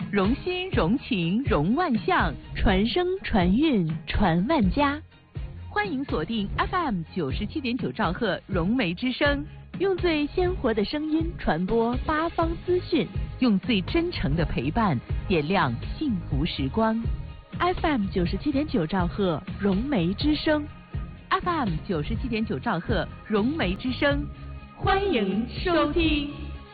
融心融情融万象，传声传韵传万家。欢迎锁定 FM 97.9兆赫融媒之声，用最鲜活的声音传播八方资讯，用最真诚的陪伴点亮幸福时光。FM 97.9兆赫融媒之声 ，FM 97.9兆赫融媒之声，欢迎收听。